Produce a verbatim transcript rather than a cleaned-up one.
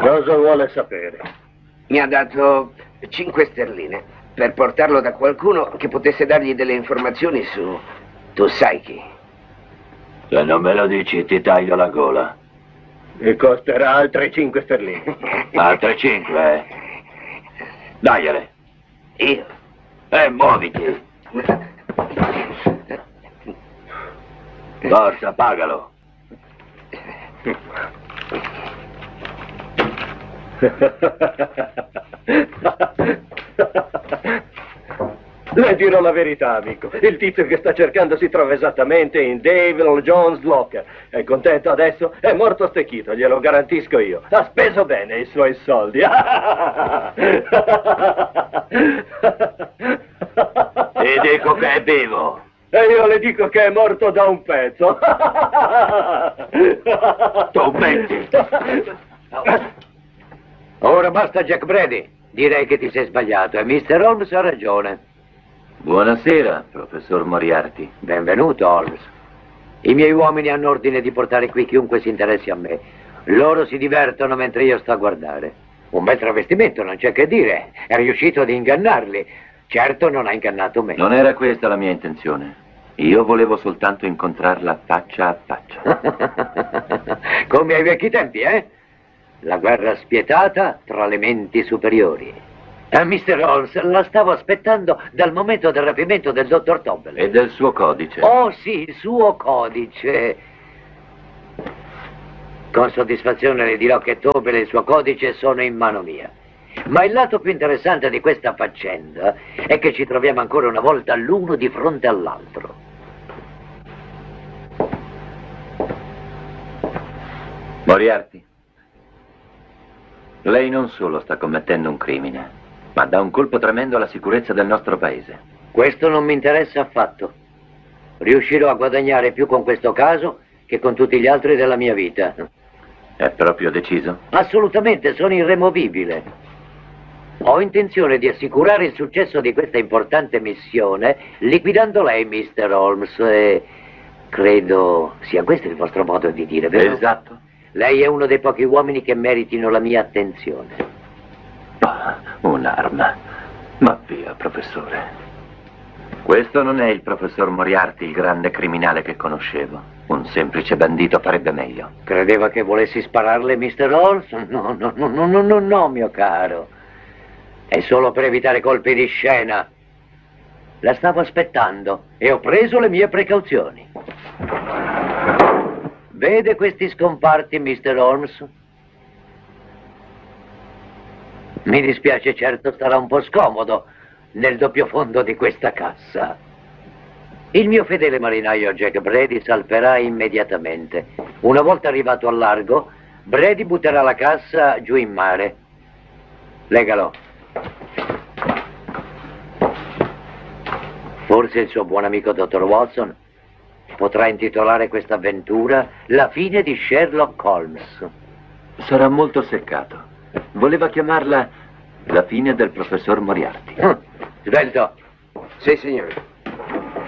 Cosa vuole sapere? Mi ha dato cinque sterline per portarlo da qualcuno che potesse dargli delle informazioni su... tu sai chi. Se non me lo dici ti taglio la gola. Mi costerà altre cinque sterline. Altre cinque, eh? Dagliele. Io? Eh, muoviti. Forza, pagalo. Le dirò la verità, amico. Il tizio che sta cercando si trova esattamente in David Jones' locker. È contento adesso? È morto stecchito, glielo garantisco io. Ha speso bene i suoi soldi. Ti dico che è vivo. E io le dico che è morto da un pezzo. Tu metti. Ora basta, Jack Brady. Direi che ti sei sbagliato e mister Holmes ha ragione. Buonasera, professor Moriarty. Benvenuto, Holmes. I miei uomini hanno ordine di portare qui chiunque si interessi a me. Loro si divertono mentre io sto a guardare. Un bel travestimento, non c'è che dire. È riuscito ad ingannarli. Certo non ha ingannato me. Non era questa la mia intenzione. Io volevo soltanto incontrarla faccia a faccia. Come ai vecchi tempi, eh? La guerra spietata tra le menti superiori. Eh, mister Holmes, la stavo aspettando dal momento del rapimento del dottor Tobel. E del suo codice. Oh sì, il suo codice. Con soddisfazione le dirò che Tobel e il suo codice sono in mano mia. Ma il lato più interessante di questa faccenda è che ci troviamo ancora una volta l'uno di fronte all'altro. Moriarty, lei non solo sta commettendo un crimine, ma dà un colpo tremendo alla sicurezza del nostro paese. Questo non mi interessa affatto. Riuscirò a guadagnare più con questo caso che con tutti gli altri della mia vita. È proprio deciso? Assolutamente, sono irremovibile. Ho intenzione di assicurare il successo di questa importante missione liquidando lei, mister Holmes, e credo sia questo il vostro modo di dire, vero? Esatto. Lei è uno dei pochi uomini che meritino la mia attenzione. Oh, un'arma. Ma via, professore. Questo non è il professor Moriarty, il grande criminale che conoscevo. Un semplice bandito farebbe meglio. Credeva che volessi spararle, mister Holmes? No, no, no, no, no, no, no, mio caro. È solo per evitare colpi di scena. La stavo aspettando e ho preso le mie precauzioni. Vede questi scomparti, mister Holmes? Mi dispiace, certo starà un po' scomodo nel doppio fondo di questa cassa. Il mio fedele marinaio Jack Brady salperà immediatamente. Una volta arrivato al largo, Brady butterà la cassa giù in mare. Legalo. Forse il suo buon amico dottor Watson potrà intitolare questa avventura La fine di Sherlock Holmes. Sarà molto seccato. Voleva chiamarla La fine del professor Moriarty. Svelto. Sì, signore.